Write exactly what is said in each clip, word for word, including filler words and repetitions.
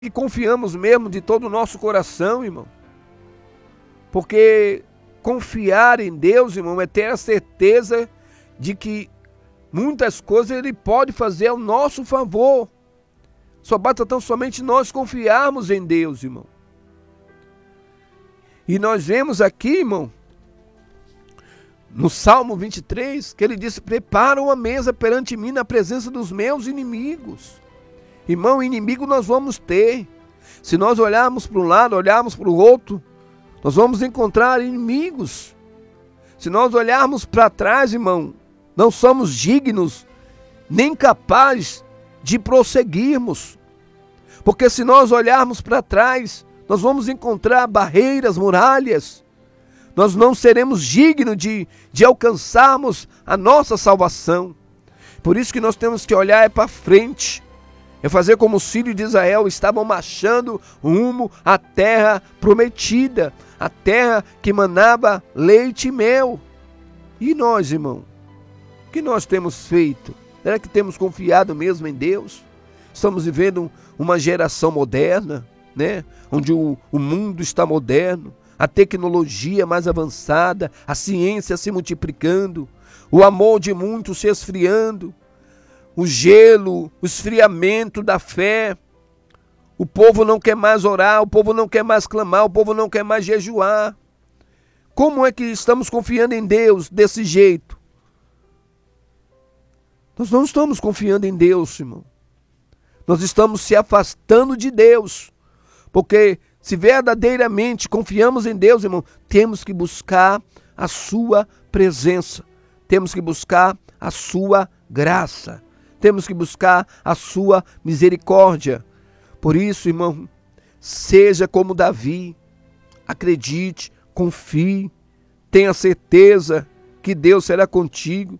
E confiamos mesmo de todo o nosso coração, irmão. Porque confiar em Deus, irmão, é ter a certeza de que muitas coisas Ele pode fazer ao nosso favor. Só basta tão somente nós confiarmos em Deus, irmão. E nós vemos aqui, irmão, no Salmo vinte e três, que ele disse: prepara uma mesa perante mim na presença dos meus inimigos. Irmão, inimigo nós vamos ter. Se nós olharmos para um lado, olharmos para o outro, nós vamos encontrar inimigos. Se nós olharmos para trás, irmão, não somos dignos, nem capazes de prosseguirmos. Porque se nós olharmos para trás, nós vamos encontrar barreiras, muralhas. Nós não seremos dignos de, de alcançarmos a nossa salvação. Por isso que nós temos que olhar é para frente. É fazer como os filhos de Israel estavam marchando rumo à terra prometida, a terra que manava leite e mel. E nós, irmão, o que nós temos feito? Será que temos confiado mesmo em Deus? Estamos vivendo uma geração moderna, né? Onde o, o mundo está moderno, a tecnologia mais avançada, a ciência se multiplicando, o amor de muitos se esfriando, o gelo, o esfriamento da fé. O povo não quer mais orar, o povo não quer mais clamar, o povo não quer mais jejuar. Como é que estamos confiando em Deus desse jeito? Nós não estamos confiando em Deus, irmão. Nós estamos se afastando de Deus. Porque se verdadeiramente confiamos em Deus, irmão, temos que buscar a sua presença. Temos que buscar a sua graça. Temos que buscar a sua misericórdia. Por isso, irmão, seja como Davi. Acredite, confie, tenha certeza que Deus será contigo.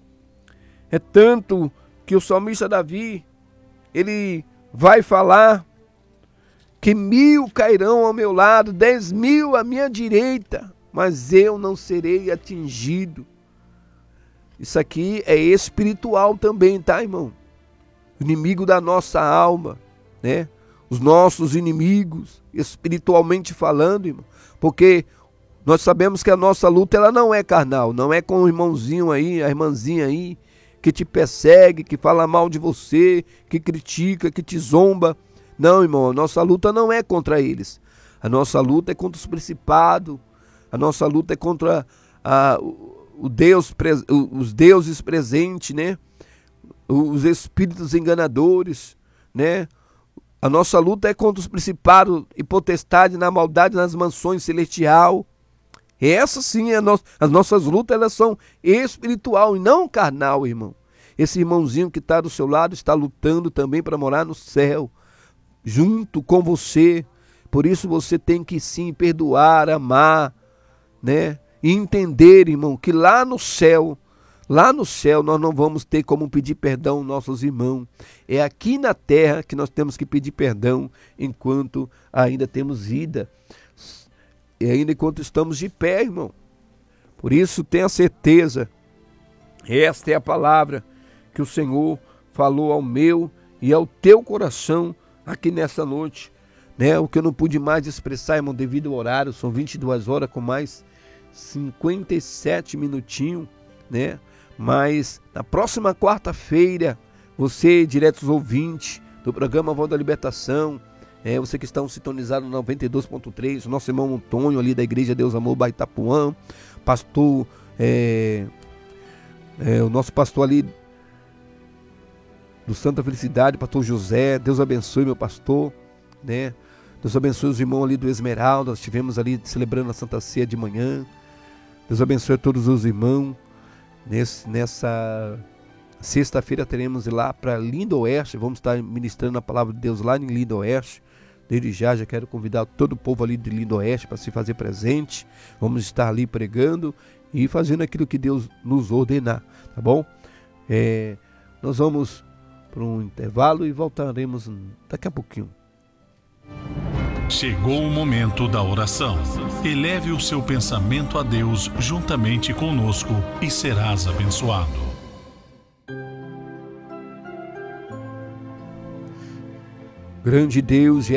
É tanto que o salmista Davi, ele vai falar que mil cairão ao meu lado, dez mil à minha direita, mas eu não serei atingido. Isso aqui é espiritual também, tá, irmão? O inimigo da nossa alma, né? Os nossos inimigos, espiritualmente falando, irmão. Porque nós sabemos que a nossa luta, ela não é carnal, não é com o irmãozinho aí, a irmãzinha aí, que te persegue, que fala mal de você, que critica, que te zomba. Não, irmão, a nossa luta não é contra eles. A nossa luta é contra os principados, a nossa luta é contra a, o Deus, os deuses presentes, né? Os espíritos enganadores, né? A nossa luta é contra os principados e potestades na maldade nas mansões celestial. Essa sim, é no... as nossas lutas, elas são espiritual e não carnal, irmão. Esse irmãozinho que está do seu lado está lutando também para morar no céu, junto com você. Por isso você tem que sim perdoar, amar, né? E entender, irmão, que lá no céu, lá no céu nós não vamos ter como pedir perdão aos nossos irmãos. É aqui na terra que nós temos que pedir perdão enquanto ainda temos vida. E ainda enquanto estamos de pé, irmão. Por isso tenha certeza, esta é a palavra que o Senhor falou ao meu e ao teu coração aqui nessa noite, né? O que eu não pude mais expressar, irmão, devido ao horário, são vinte e duas horas com mais cinquenta e sete minutinhos, né? Mas na próxima quarta-feira, você, diretos ouvintes do programa Voz da Libertação, é, você que está sintonizado no noventa e dois ponto três, o nosso irmão Antônio ali da Igreja Deus Amor Baitapuã, pastor, é, é, o nosso pastor ali do Santa Felicidade, pastor José, Deus abençoe meu pastor, né? Deus abençoe os irmãos ali do Esmeralda, nós estivemos ali celebrando a Santa Ceia de manhã. Deus abençoe a todos os irmãos. Nesse, nessa sexta-feira teremos ir lá para Lindo Oeste, vamos estar ministrando a palavra de Deus lá em Lindo Oeste. Desde já, já quero convidar todo o povo ali de Lindo Oeste para se fazer presente. Vamos estar ali pregando e fazendo aquilo que Deus nos ordenar, tá bom? É, nós vamos para um intervalo e voltaremos daqui a pouquinho. Chegou o momento da oração. Eleve o seu pensamento a Deus juntamente conosco e serás abençoado. Grande Deus e